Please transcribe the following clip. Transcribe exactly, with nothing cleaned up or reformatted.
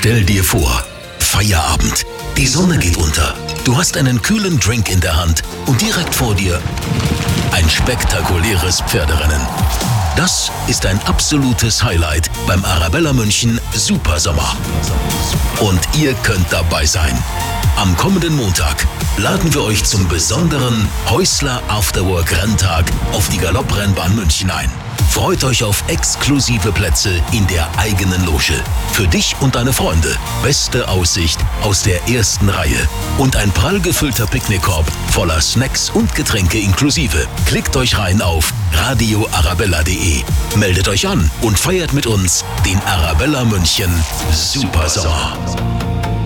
Stell dir vor, Feierabend, die Sonne geht unter, du hast einen kühlen Drink in der Hand und direkt vor dir ein spektakuläres Pferderennen. Das ist ein absolutes Highlight beim Arabella München Supersommer. Und ihr könnt dabei sein. Am kommenden Montag laden wir euch zum besonderen Häusler Afterwork Renntag auf die Galopprennbahn München ein. Freut euch auf exklusive Plätze in der eigenen Loge. Für dich und deine Freunde beste Aussicht aus der ersten Reihe und ein prall gefüllter Picknickkorb voller Snacks und Getränke inklusive. Klickt euch rein auf radio arabella punkt de, meldet euch an und feiert mit uns den Arabella München Supersommer.